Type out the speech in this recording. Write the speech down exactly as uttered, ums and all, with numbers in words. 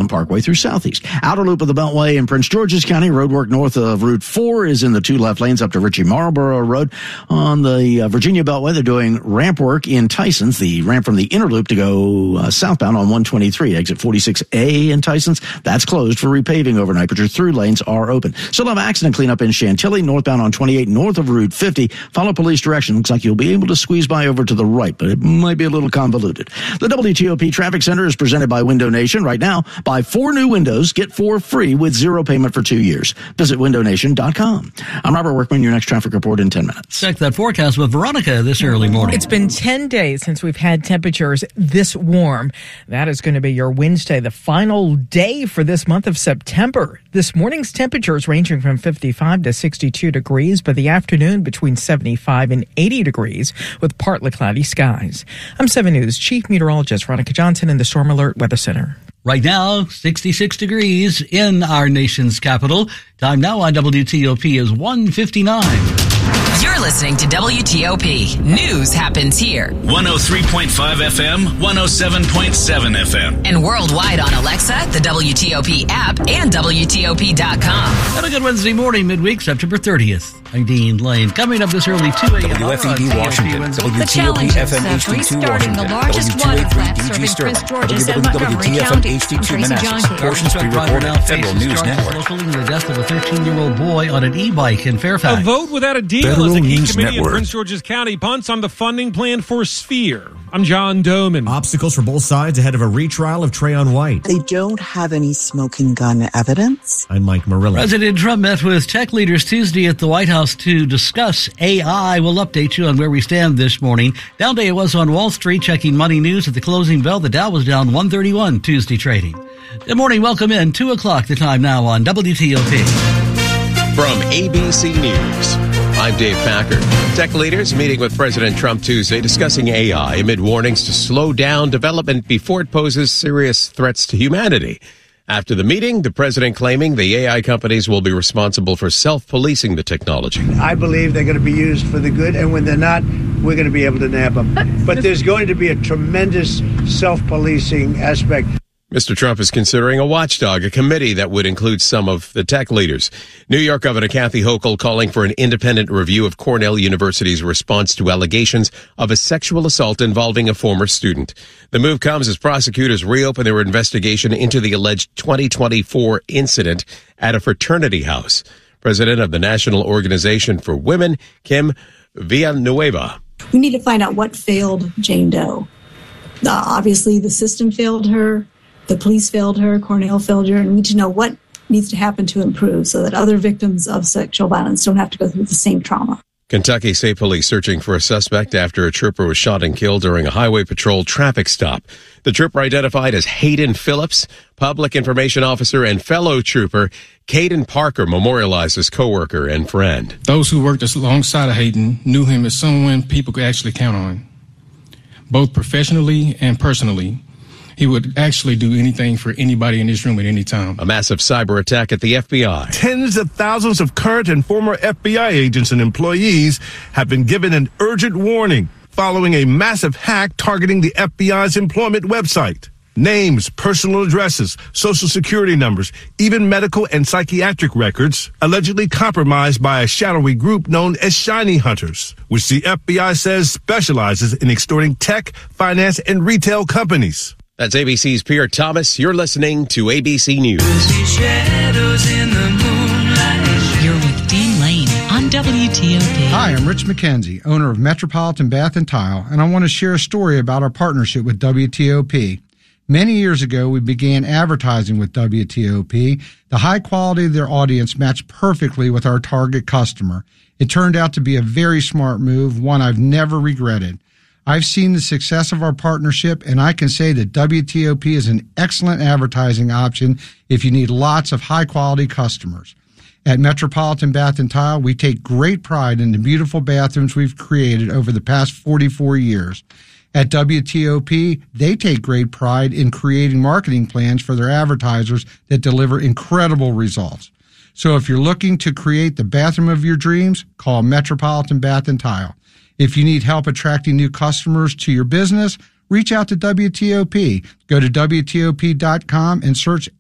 Parkway through Southeast. Outer loop of the Beltway in Prince George's County. Roadwork north of Route four is in the two left lanes up to Ritchie Marlboro Road. On the uh, Virginia Beltway, they're doing ramp work in Tysons, the ramp from the inner loop to go uh, southbound on one twenty-three, exit forty-six A in Tysons. That's closed for repaving overnight, but your through lanes are open. Still have accident cleanup in Chantilly, northbound on twenty-eight, north of Route fifty. Follow police direction. Looks like you'll be able to squeeze by over to the right, but it might be a little convoluted. The W T O P Traffic Center is presented by Window Nation. Right now, buy four new windows, get four free with zero payment for two years. Visit window nation dot com. I'm Robert Workman, your next traffic report in ten minutes. Check that forecast with Veronica this early morning. It's been ten days since we've had temperatures this warm. That is going to be your Wednesday, the final day for this month of September. This morning's temperatures ranging from fifty-five to sixty-two degrees, by the afternoon between seventy-five and eighty degrees with partly cloudy skies. I'm seven News Chief Meteorologist Veronica Johnson in the Storm Alert Weather Center. Right now, sixty-six degrees in our nation's capital. Time now on W T O P is one fifty-nine. You're listening to W T O P. News happens here. one oh three point five F M, one oh seven point seven F M. And worldwide on Alexa, the W T O P app, and W T O P dot com. Have a good Wednesday morning, midweek, September thirtieth. I'm Dean Lane. Coming up this early two a.m. W F E D Washington, W T O P F M H D two Washington, W two eighty-three D G Sterling, W W W T F M H D two Manassas. Portions pre-recorded at Federal News Network. Locally, the death of a thirteen-year-old boy on an e-bike in Fairfax. A vote without a deal Federal as a key News committee Network. in Prince George's County punts on the funding plan for Sphere. I'm John Doman. Obstacles for both sides ahead of a retrial of Trayon White. They don't have any smoking gun evidence. I'm Mike Murillo. President Trump met with tech leaders Tuesday at the White House to discuss A I. We'll update you on where we stand this morning. Down day it was on Wall Street, checking money news at the closing bell. The Dow was down one thirty-one Tuesday trading. Good morning. Welcome in. two o'clock the time now on W T O P. From A B C News, I'm Dave Packer. Tech leaders meeting with President Trump Tuesday discussing A I amid warnings to slow down development before it poses serious threats to humanity. After the meeting, the president claiming the A I companies will be responsible for self-policing the technology. I believe they're going to be used for the good, and when they're not, we're going to be able to nab them. But there's going to be a tremendous self-policing aspect. Mister Trump is considering a watchdog, a committee that would include some of the tech leaders. New York Governor Kathy Hochul calling for an independent review of Cornell University's response to allegations of a sexual assault involving a former student. The move comes as prosecutors reopen their investigation into the alleged twenty twenty-four incident at a fraternity house. President of the National Organization for Women, Kim Villanueva. We need to find out what failed Jane Doe. Uh, obviously, the system failed her. The police failed her, Cornell failed her, and we need to know what needs to happen to improve so that other victims of sexual violence don't have to go through the same trauma. Kentucky State Police searching for a suspect after a trooper was shot and killed during a highway patrol traffic stop. The trooper identified as Hayden Phillips, public information officer, and fellow trooper Caden Parker memorialized his coworker and friend. Those who worked alongside of Hayden knew him as someone people could actually count on, both professionally and personally. He would actually do anything for anybody in this room at any time. A massive cyber attack at the F B I. Tens of thousands of current and former F B I agents and employees have been given an urgent warning following a massive hack targeting the F B I's employment website. Names, personal addresses, social security numbers, even medical and psychiatric records allegedly compromised by a shadowy group known as Shiny Hunters, which the F B I says specializes in extorting tech, finance, and retail companies. That's A B C's Pierre Thomas. You're listening to A B C News. You're with Dean Lane on W T O P. Hi, I'm Rich McKenzie, owner of Metropolitan Bath and Tile, and I want to share a story about our partnership with W T O P. Many years ago, we began advertising with W T O P. The high quality of their audience matched perfectly with our target customer. It turned out to be a very smart move, one I've never regretted. I've seen the success of our partnership, and I can say that W T O P is an excellent advertising option if you need lots of high-quality customers. At Metropolitan Bath and Tile, we take great pride in the beautiful bathrooms we've created over the past forty-four years. At W T O P, they take great pride in creating marketing plans for their advertisers that deliver incredible results. So if you're looking to create the bathroom of your dreams, call Metropolitan Bath and Tile. If you need help attracting new customers to your business, reach out to W T O P. Go to W T O P dot com and search